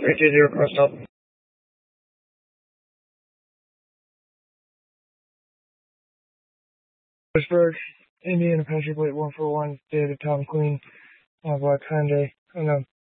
320 cross stop. Pittsburgh, Indiana, Passenger Plate 141, David Tom Queen, Black Hyundai, unknown.